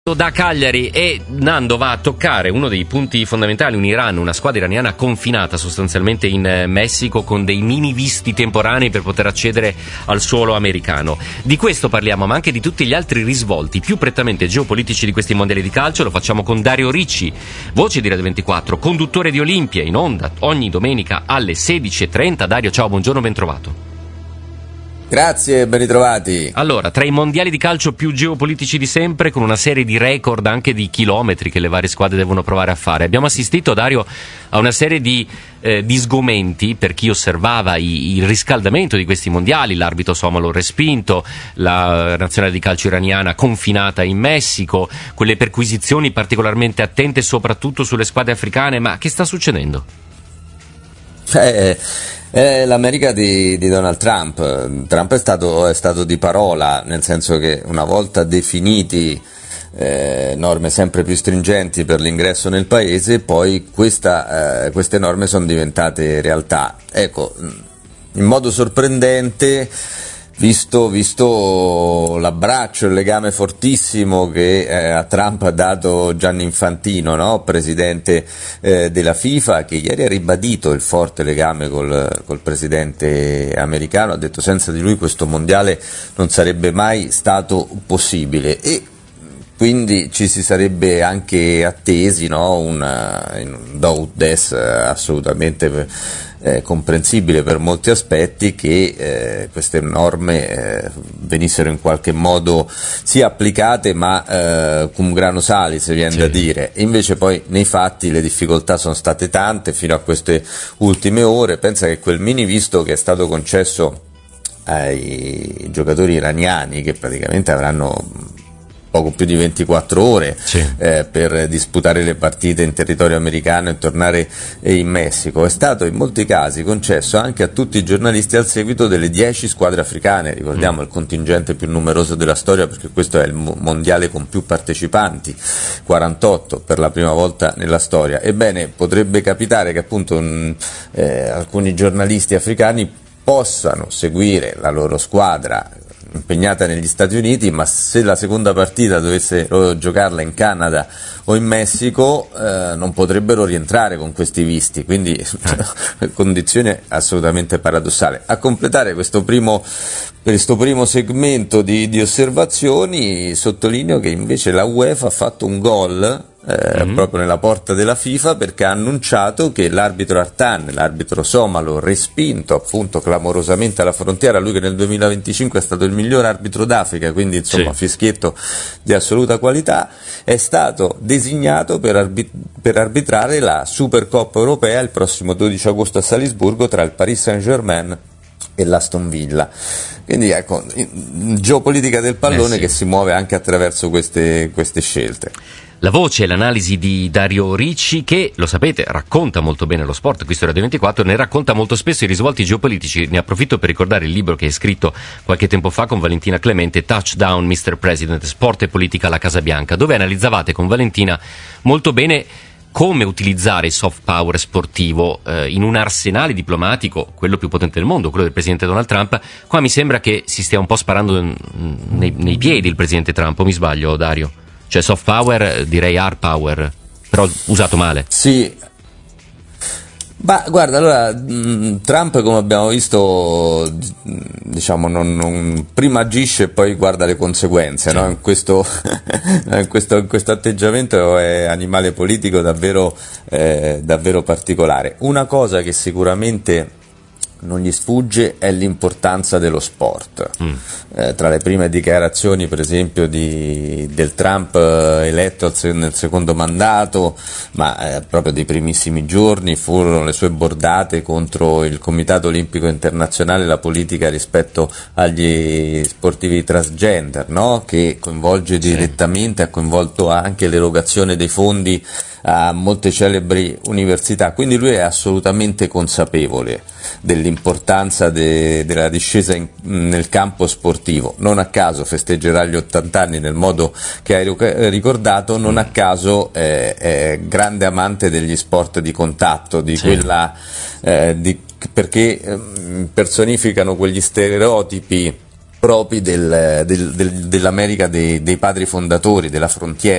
Da Cagliari, e Nando va a toccare uno dei punti fondamentali, una squadra iraniana confinata sostanzialmente in Messico con dei mini visti temporanei per poter accedere al suolo americano. Di questo parliamo, ma anche di tutti gli altri risvolti più prettamente geopolitici di questi mondiali di calcio. Lo facciamo con Dario Ricci, voce di Radio 24, conduttore di Olimpia, in onda ogni domenica alle 16:30. Dario, ciao, buongiorno, ben trovato. Grazie, ben ritrovati. Allora, tra i mondiali di calcio più geopolitici di sempre, con una serie di record anche di chilometri che le varie squadre devono provare a fare, abbiamo assistito, Dario, a una serie di sgomenti per chi osservava il riscaldamento di questi mondiali. L'arbitro somalo respinto, la nazionale di calcio iraniana confinata in Messico, quelle perquisizioni particolarmente attente soprattutto sulle squadre africane. Ma che sta succedendo? È l'America di Donald Trump. Trump è stato di parola, nel senso che una volta definiti norme sempre più stringenti per l'ingresso nel paese, poi queste norme sono diventate realtà. Ecco, in modo sorprendente, visto l'abbraccio, il legame fortissimo che a Trump ha dato Gianni Infantino, no? Presidente della FIFA, che ieri ha ribadito il forte legame col presidente americano, ha detto senza di lui questo mondiale non sarebbe mai stato possibile, e quindi ci si sarebbe anche attesi, no? un do ut des assolutamente comprensibile per molti aspetti, che queste norme venissero in qualche modo sì applicate, ma cum grano salis, viene da dire. E invece poi nei fatti le difficoltà sono state tante fino a queste ultime ore. Pensa che quel mini visto che è stato concesso ai giocatori iraniani, che praticamente avranno poco più di 24 ore per disputare le partite in territorio americano e tornare in Messico, è stato in molti casi concesso anche a tutti i giornalisti al seguito delle 10 squadre africane. Ricordiamo il contingente più numeroso della storia, perché questo è il mondiale con più partecipanti, 48 per la prima volta nella storia. Ebbene, potrebbe capitare che appunto alcuni giornalisti africani possano seguire la loro squadra impegnata negli Stati Uniti, ma se la seconda partita dovessero giocarla in Canada o in Messico non potrebbero rientrare con questi visti, quindi condizione assolutamente paradossale. A completare questo primo segmento di osservazioni, sottolineo che invece la UEFA ha fatto un gol proprio nella porta della FIFA, perché ha annunciato che l'arbitro Artan, l'arbitro somalo respinto appunto clamorosamente alla frontiera, lui che nel 2025 è stato il miglior arbitro d'Africa, quindi insomma fischietto di assoluta qualità, è stato designato per arbitrare la Supercoppa europea il prossimo 12 agosto a Salisburgo tra il Paris Saint-Germain e l'Aston Villa. Quindi ecco, geopolitica del pallone che si muove anche attraverso queste scelte. La voce e l'analisi di Dario Ricci, che, lo sapete, racconta molto bene lo sport, qui su Radio 24, ne racconta molto spesso i risvolti geopolitici. Ne approfitto per ricordare il libro che hai scritto qualche tempo fa con Valentina Clemente, Touchdown Mr. President, sport e politica alla Casa Bianca, dove analizzavate con Valentina molto bene come utilizzare il soft power sportivo in un arsenale diplomatico, quello più potente del mondo, quello del presidente Donald Trump. Qua mi sembra che si stia un po' sparando nei piedi il presidente Trump, o mi sbaglio, Dario? Cioè soft power, direi hard power, però usato male. Sì. Ma guarda, allora Trump, come abbiamo visto, diciamo non prima agisce e poi guarda le conseguenze, no? In questo atteggiamento è animale politico davvero particolare. Una cosa che sicuramente non gli sfugge è l'importanza dello sport. Tra le prime dichiarazioni, per esempio, del Trump eletto nel secondo mandato, ma proprio dei primissimi giorni, furono le sue bordate contro il Comitato Olimpico Internazionale, la politica rispetto agli sportivi transgender, no? Che coinvolge direttamente, ha coinvolto anche l'erogazione dei fondi a molte celebri università. Quindi lui è assolutamente consapevole dell'importanza della discesa nel campo sportivo. Non a caso festeggerà gli 80 anni nel modo che hai ricordato, non a caso è grande amante degli sport di contatto, di quella perché personificano quegli stereotipi propri dell'America dei padri fondatori, della frontiera.